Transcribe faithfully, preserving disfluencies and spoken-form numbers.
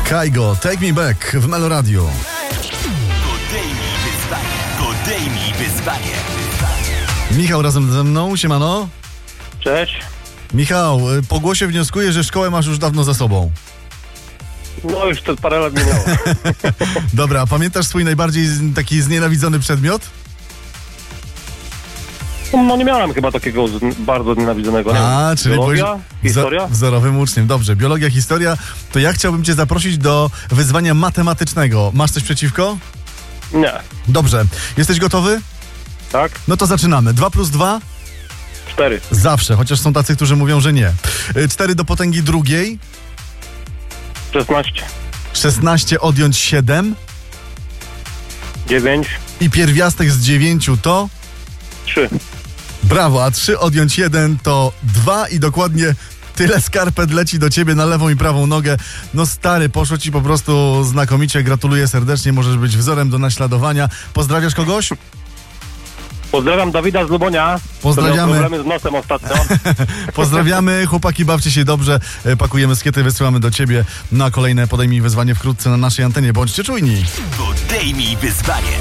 Kaigo, Take Me Back w Melo Radio. Podejmij wyzwanie. Podejmij wyzwanie. Michał razem ze mną, siemano. Cześć. Michał, po głosie wnioskuję, że szkołę masz już dawno za sobą. No już to parę lat minęło. Dobra, pamiętasz swój najbardziej z- taki znienawidzony przedmiot? No nie miałem chyba takiego z- bardzo nienawidzonego. Nie A, wiem. czyli Biologia? byłeś Historia? wzo- wzorowym uczniem. Dobrze, biologia, historia. To ja chciałbym cię zaprosić do wyzwania matematycznego. Masz coś przeciwko? Nie. Dobrze. Jesteś gotowy? Tak? No to zaczynamy. dwa plus dwa? Cztery. Zawsze, chociaż są tacy, którzy mówią, że nie. Y, cztery do potęgi drugiej. Szesnaście. szesnaście odjąć siedem. Dziewięć. I pierwiastek z dziewięciu to... Trzy. Brawo, a trzy odjąć jeden to dwa i dokładnie tyle skarpet leci do ciebie na lewą i prawą nogę. No stary, poszło ci po prostu znakomicie. Gratuluję serdecznie, możesz być wzorem do naśladowania. Pozdrawiasz kogoś? Pozdrawiam Dawida z Lubonia. Pozdrawiamy. To miał problemy z nosem ostatnio. Pozdrawiamy, chłopaki, bawcie się dobrze. E, Pakujemy skiety, wysyłamy do ciebie na kolejne Podejmij Wyzwanie wkrótce na naszej antenie. Bądźcie czujni. Podejmij wyzwanie.